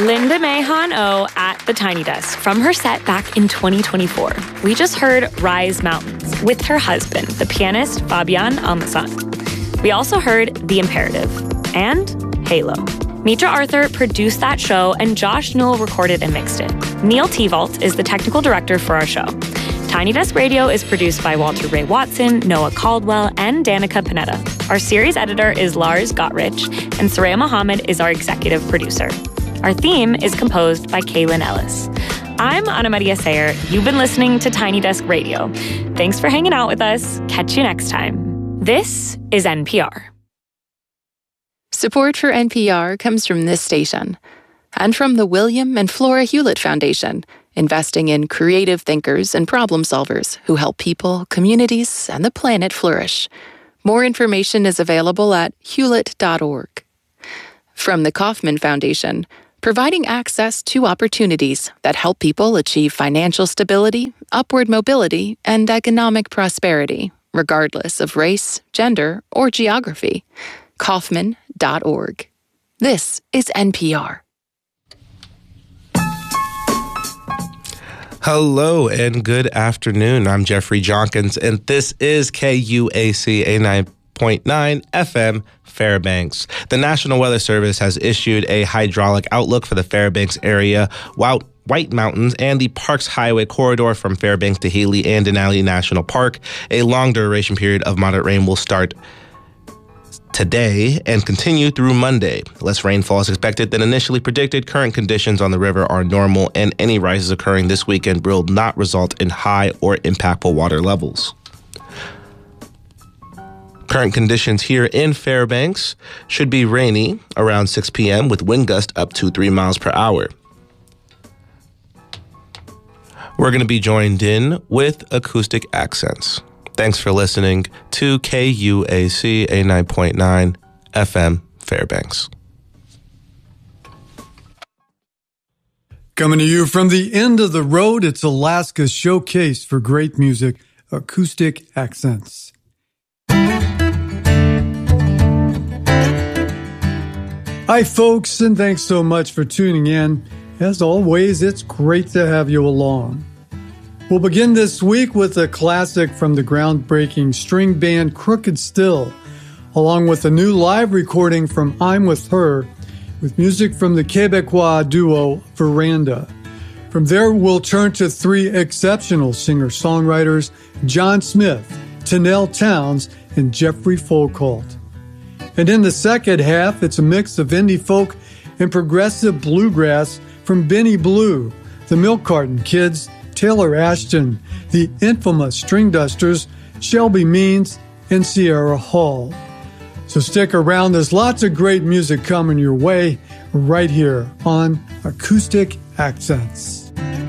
Linda May Han-Oh at the Tiny Desk from her set back in 2024. We just heard Rise Mountains with her husband, the pianist Fabian Almazan. We also heard The Imperative and Halo. Mitra Arthur produced that show, and Josh Newell recorded and mixed it. Neil Tevault is the technical director for our show. Tiny Desk Radio is produced by Walter Ray Watson, Noah Caldwell, and Danica Panetta. Our series editor is Lars Gottrich, and Soraya Mohammed is our executive producer. Our theme is composed by Kaylin Ellis. I'm Ana Maria Sayer. You've been listening to Tiny Desk Radio. Thanks for hanging out with us. Catch you next time. This is NPR. Support for NPR comes from this station and from the William and Flora Hewlett Foundation, investing in creative thinkers and problem solvers who help people, communities, and the planet flourish. More information is available at hewlett.org. From the Kauffman Foundation, providing access to opportunities that help people achieve financial stability, upward mobility, and economic prosperity, regardless of race, gender, or geography. Kauffman.org. This is NPR. Hello and good afternoon. I'm Jeffrey Jonkins, and this is KUAC 89.9 FM Fairbanks. The National Weather Service has issued a hydraulic outlook for the Fairbanks area, White Mountains, and the Parks Highway corridor from Fairbanks to Healy and Denali National Park. A long duration period of moderate rain will start today and continue through Monday. Less rainfall is expected than initially predicted. Current conditions on the river are normal, and any rises occurring this weekend will not result in high or impactful water levels. Current conditions here in Fairbanks should be rainy around 6 p.m. with wind gusts up to 3 miles per hour. We're going to be joined in with acoustic accents. Thanks for listening to KUAC 89.9 FM Fairbanks. Coming to you from the end of the road, it's Alaska's showcase for great music, Acoustic Accents. Hi, folks, and thanks so much for tuning in. As always, it's great to have you along. We'll begin this week with a classic from the groundbreaking string band Crooked Still, along with a new live recording from I'm With Her, with music from the Quebecois duo Veranda. From there, we'll turn to three exceptional singer-songwriters, John Smith, Tanel Towns, and Jeffrey Folkalt. And in the second half, it's a mix of indie folk and progressive bluegrass from Benny Blue, the Milk Carton Kids, Taylor Ashton, the infamous String Dusters, Shelby Means, and Sierra Hall. So stick around. There's lots of great music coming your way right here on Acoustic Accents.